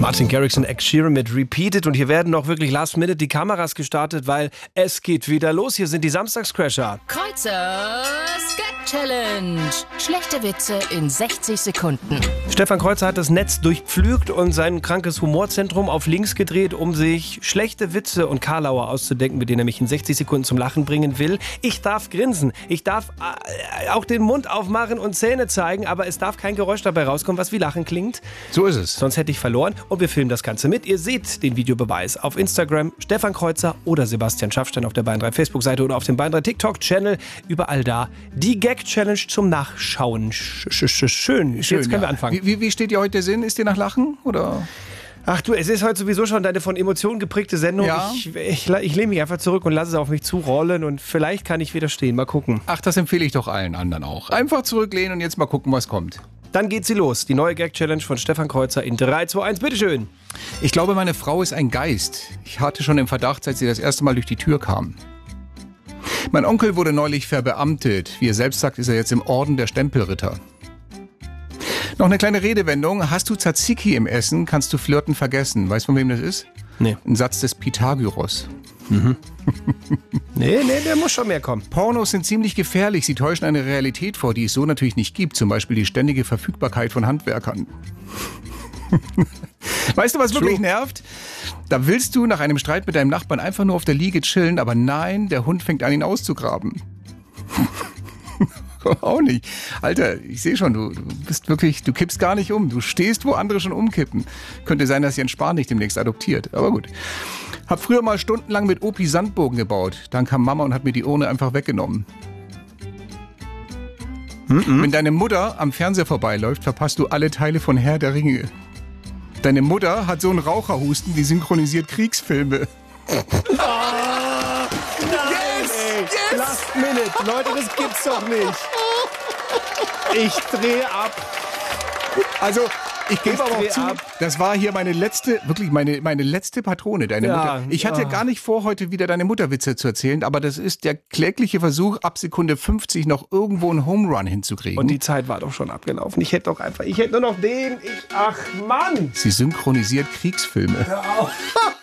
Martin Garrix und Ed Sheeran mit Repeated. Und hier werden noch wirklich last minute die Kameras gestartet, weil es geht wieder los. Hier sind die Samstagscrasher. Kreuzers Gag Challenge. Schlechte Witze in 60 Sekunden. Stefan Kreuzer hat das Netz durchpflügt und sein krankes Humorzentrum auf links gedreht, um sich schlechte Witze und Karlauer auszudenken, mit denen er mich in 60 Sekunden zum Lachen bringen will. Ich darf grinsen. Ich darf auch den Mund aufmachen und Zähne zeigen, aber es darf kein Geräusch dabei rauskommen, was wie Lachen klingt. So ist es. Sonst hätte ich verloren. Und wir filmen das Ganze mit. Ihr seht den Videobeweis auf Instagram, Stefan Kreuzer oder Sebastian Schaffstein auf der Bayern 3 Facebook-Seite oder auf dem Bayern 3 TikTok-Channel. Überall da. Die Gag-Challenge zum Nachschauen. Schön. Jetzt können wir anfangen. Wie steht dir heute der Sinn? Ist dir nach Lachen? Oder? Ach du, es ist heute sowieso schon deine von Emotionen geprägte Sendung. Ja. Ich lehne mich einfach zurück und lasse es auf mich zurollen und vielleicht kann ich widerstehen. Mal gucken. Ach, das empfehle ich doch allen anderen auch. Einfach zurücklehnen und jetzt mal gucken, was kommt. Dann geht sie los. Die neue Gag-Challenge von Stefan Kreuzer in 3, 2, 1. Bitteschön. Ich glaube, meine Frau ist ein Geist. Ich hatte schon den Verdacht, seit sie das erste Mal durch die Tür kam. Mein Onkel wurde neulich verbeamtet. Wie er selbst sagt, ist er jetzt im Orden der Stempelritter. Noch eine kleine Redewendung. Hast du Tzatziki im Essen, kannst du Flirten vergessen. Weißt du, von wem das ist? Nee. Ein Satz des Pythagoras. Nee, der muss schon mehr kommen. Pornos sind ziemlich gefährlich. Sie täuschen eine Realität vor, die es so natürlich nicht gibt. Zum Beispiel die ständige Verfügbarkeit von Handwerkern. Weißt du, was wirklich nervt? Da willst du nach einem Streit mit deinem Nachbarn einfach nur auf der Liege chillen, aber nein, der Hund fängt an, ihn auszugraben. Auch nicht. Alter, ich sehe schon, du bist wirklich, du kippst gar nicht um. Du stehst, wo andere schon umkippen. Könnte sein, dass Jens Spahn dich demnächst adoptiert. Aber gut. Hab früher mal stundenlang mit Opi Sandbogen gebaut. Dann kam Mama und hat mir die Urne einfach weggenommen. Wenn deine Mutter am Fernseher vorbeiläuft, verpasst du alle Teile von Herr der Ringe. Deine Mutter hat so einen Raucherhusten, die synchronisiert Kriegsfilme. Yes! Last minute. Leute, das gibt's doch nicht. Ich drehe ab. Also, ich gebe aber auch zu, das war hier meine letzte Patrone, deine Mutter. Ich hatte gar nicht vor, heute wieder deine Mutterwitze zu erzählen, aber das ist der klägliche Versuch, ab Sekunde 50 noch irgendwo einen Home Run hinzukriegen. Und die Zeit war doch schon abgelaufen. Ich hätte nur noch den. Ach Mann! Sie synchronisiert Kriegsfilme. Hör auf.